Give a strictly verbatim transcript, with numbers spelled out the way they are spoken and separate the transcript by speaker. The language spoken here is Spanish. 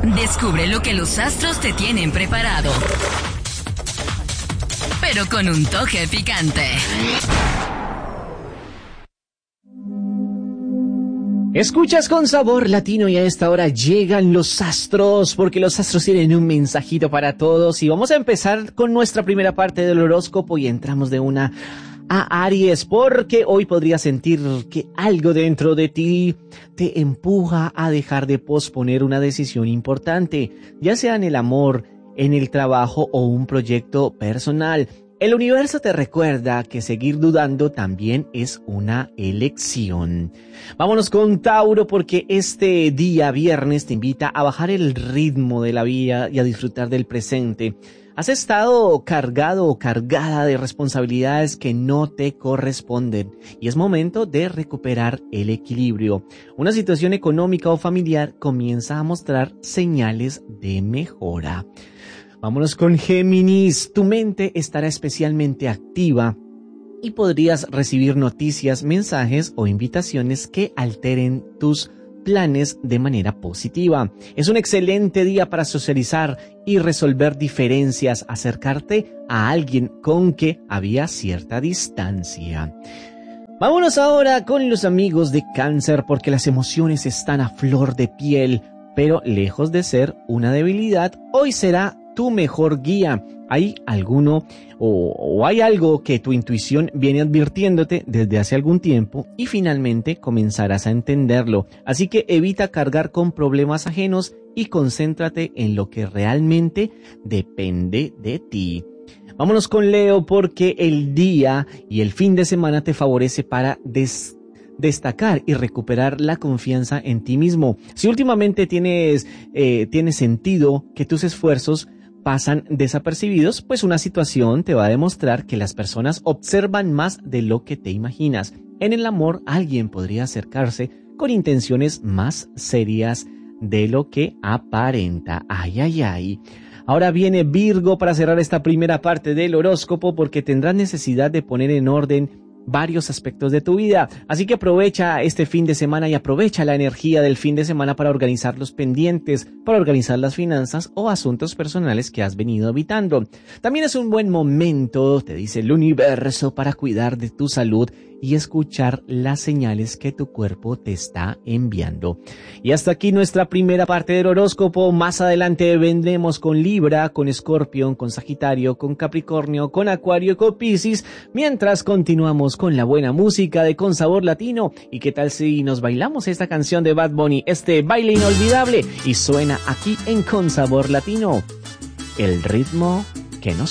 Speaker 1: Descubre lo que los astros te tienen preparado, pero con un toque picante.
Speaker 2: Escuchas con Sabor Latino y a esta hora llegan los astros, porque los astros tienen un mensajito para todos y vamos a empezar con nuestra primera parte del horóscopo y entramos de una a Aries, porque hoy podrías sentir que algo dentro de ti te empuja a dejar de posponer una decisión importante, ya sea en el amor, en el trabajo o un proyecto personal. El universo te recuerda que seguir dudando también es una elección. Vámonos con Tauro, porque este día viernes te invita a bajar el ritmo de la vida y a disfrutar del presente. Has estado cargado o cargada de responsabilidades que no te corresponden y es momento de recuperar el equilibrio. Una situación económica o familiar comienza a mostrar señales de mejora. Vámonos con Géminis. Tu mente estará especialmente activa y podrías recibir noticias, mensajes o invitaciones que alteren tus planes de manera positiva. Es un excelente día para socializar y resolver diferencias, acercarte a alguien con que había cierta distancia. Vámonos ahora con los amigos de Cáncer, porque las emociones están a flor de piel, pero lejos de ser una debilidad, hoy será tu mejor guía. ¿Hay alguno o, o hay algo que tu intuición viene advirtiéndote desde hace algún tiempo y finalmente comenzarás a entenderlo? Así que evita cargar con problemas ajenos y concéntrate en lo que realmente depende de ti. Vámonos con Leo, porque el día y el fin de semana te favorece para des destacar y recuperar la confianza en ti mismo. Si últimamente tienes, eh, tienes sentido que tus esfuerzos pasan desapercibidos, pues una situación te va a demostrar que las personas observan más de lo que te imaginas. En el amor, alguien podría acercarse con intenciones más serias de lo que aparenta. Ay, ay, ay. Ahora viene Virgo para cerrar esta primera parte del horóscopo, porque tendrás necesidad de poner en orden varios aspectos de tu vida, así que aprovecha este fin de semana y aprovecha la energía del fin de semana para organizar los pendientes, para organizar las finanzas o asuntos personales que has venido evitando. También es un buen momento, te dice el universo, para cuidar de tu salud y escuchar las señales que tu cuerpo te está enviando. Y hasta aquí nuestra primera parte del horóscopo. Más adelante vendremos con Libra, con Escorpión, con Sagitario, con Capricornio, con Acuario y con Piscis, mientras continuamos con la buena música de Con Sabor Latino. ¿Y qué tal si nos bailamos esta canción de Bad Bunny, este baile inolvidable? Y suena aquí en Con Sabor Latino, el ritmo que nos